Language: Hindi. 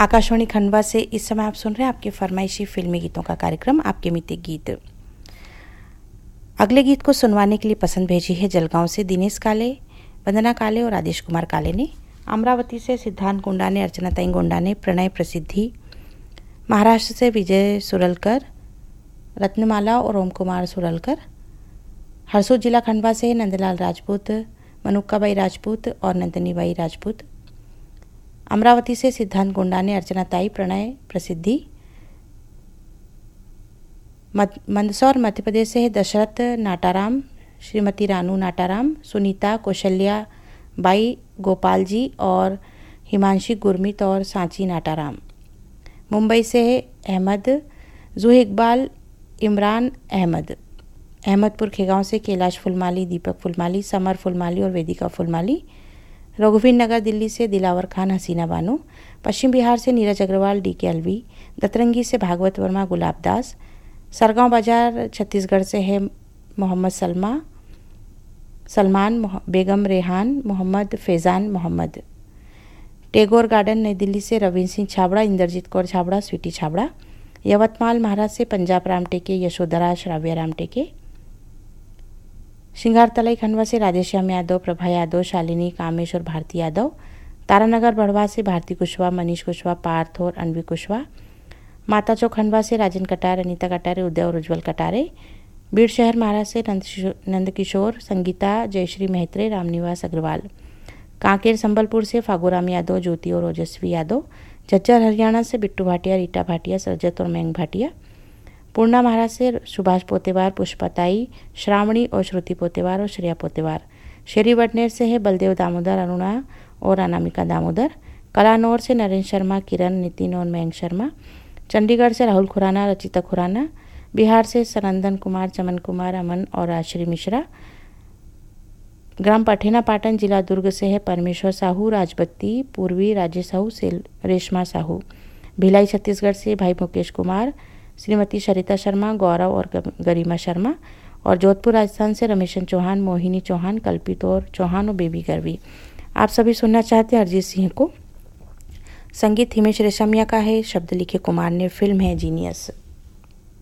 आकाशवाणी खंडवा से इस समय आप सुन रहे हैं आपके फरमाइशी फिल्मी गीतों का कार्यक्रम आपके मित्र गीत। अगले गीत को सुनवाने के लिए पसंद भेजी है जलगांव से दिनेश काले, वंदना काले और आदेश कुमार काले ने। अमरावती से सिद्धांत गोंडा ने, अर्चना ताई गोंडा ने, प्रणय प्रसिद्धि। महाराष्ट्र से विजय सुरलकर, रत्नमाला और ओम कुमार सुरलकर। हरसूद जिला खंडवा से नंदलाल राजपूत, मनुक्काबाई राजपूत और नंदनीबाई राजपूत। अमरावती से सिद्धांत गोंडा ने, अर्चना ताई, प्रणय प्रसिद्धि। मंदसौर मध्य प्रदेश से है दशरथ नाटाराम, श्रीमती रानू नाटाराम, सुनीता, कौशल्या बाई, गोपाल जी और हिमांशी गुरमीत और सांची नाटाराम। मुंबई से है अहमद, जूही इकबाल, इमरान अहमद। अहमदपुर खेगांव से कैलाश फुलमाली, दीपक फुलमाली, समर फुलमाली और वेदिका फुलमाली। रघुवीर नगर दिल्ली से दिलावर खान, हसीना बानो। पश्चिम बिहार से नीरज अग्रवाल, DK अलवी। दतरंगी से भागवत वर्मा, गुलाब दास। सरगांव बाजार छत्तीसगढ़ से है मोहम्मद सलमान, बेगम रेहान, मोहम्मद फैज़ान मोहम्मद। टैगोर गार्डन नई दिल्ली से रवींद्र सिंह छाबड़ा, इंद्रजीत कौर छाबड़ा, स्वीटी छाबड़ा। यवतमाल महाराष्ट्र से पंजाब राम टेके, यशोधरा श्राव्य राम टेके। श्रृंगारतलाई खंडवा से राधेश्याम यादव, प्रभा यादव, शालिनी, कामेश और भारती यादव। तारानगर बढ़वा से भारती कुशवाहा, मनीष कुशवाहा, पार्थ और अनवी कुशवाहा। माता चौक खंडवा से राजन कटार, अनीता कटारे, उदय और उज्ज्वल कटारे। बीड़ शहर महाराष्ट्र से नंदकिशोर, संगीता, जयश्री मेहत्रे, रामनिवास अग्रवाल। कांकेर संबलपुर से फागूराम यादव, ज्योति और ओजस्वी यादव। झज्जर हरियाणा से बिट्टू भाटिया, रीटा भाटिया, सरजत और मैंग भाटिया। पूर्णा महाराष्ट्र से सुभाष पोतेवार, पुष्पताई, श्रावणी और श्रुति पोतेवार और श्रेया पोतेवार। शेरी वडनेर से है बलदेव दामोदर, अरुणा और अनामिका दामोदर। कलानौर से नरेंद्र शर्मा, किरण, नितिन और मयंक शर्मा। चंडीगढ़ से राहुल खुराना, रचिता खुराना। बिहार से सनंदन कुमार, चमन कुमार, अमन और आश्री मिश्रा। ग्राम पठेना पाटन, जिला दुर्ग से है परमेश्वर साहू, राजबत्ती, पूर्वी, राजेश साहू, रेशमा साहू। भिलाई छत्तीसगढ़ से भाई मुकेश कुमार, श्रीमती सरिता शर्मा, गौरव और गरिमा शर्मा। और जोधपुर राजस्थान से रमेशन चौहान, मोहिनी चौहान, कल्पित और चौहान और बेबी गर्वी। आप सभी सुनना चाहते हैं अरिजीत सिंह को। संगीत हिमेश रेशमिया का है, शब्द लिखे कुमार ने, फिल्म है जीनियस।